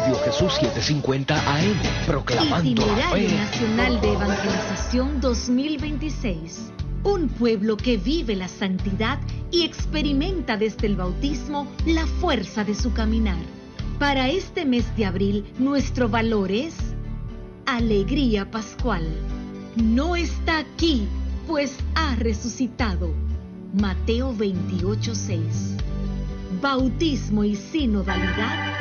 Radio Jesús 750 AM, proclamando la Itinerario fe. Nacional de Evangelización 2026. Un pueblo que vive la santidad y experimenta desde el bautismo la fuerza de su caminar. Para este mes de abril, nuestro valor es alegría pascual. No está aquí, pues ha resucitado. Mateo 28:6. Bautismo y sinodalidad